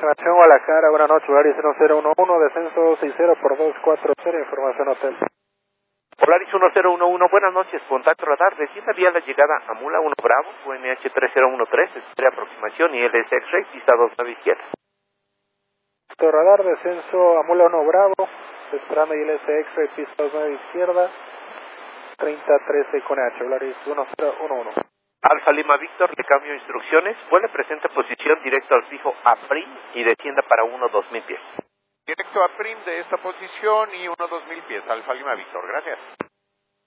Aproximación Guadalajara, buenas noches, Volaris 1011, descenso 60 por 240, información hotel. Polaris 1011, buenas noches, contacto radar, recién había la llegada a Mula 1 Bravo, UNH 3013, espera aproximación y LS X-Ray, pista 29 izquierda. Radar, descenso a Mula 1 Bravo, esperando ILS X-Ray, pista 29 izquierda, 3013 con H, Volaris 1011. Alfa Lima Víctor, le cambio instrucciones, vuele presente posición directo al fijo APRIM y descienda para 1-2000 pies. Directo a PRIM de esta posición y 1-2000 pies, Alfa Lima Víctor, gracias.